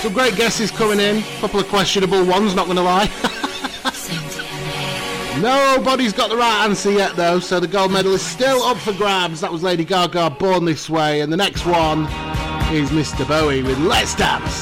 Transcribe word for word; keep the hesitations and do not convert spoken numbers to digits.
Some great guesses coming in. A couple of questionable ones, not going to lie. Nobody's got the right answer yet, though, so the gold medal is still up for grabs. That was Lady Gaga, Born This Way, and the next one is Mister Bowie with Let's Dance.